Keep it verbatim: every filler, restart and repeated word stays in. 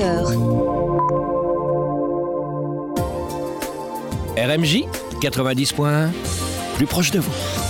heures. R M J quatre-vingt-dix point un, plus proche de vous.